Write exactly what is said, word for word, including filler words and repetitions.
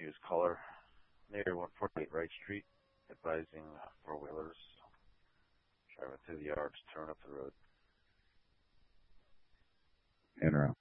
confused caller. Near one forty-eight Wright Street, advising uh, four-wheelers driving through the yards, turn up the road. In route.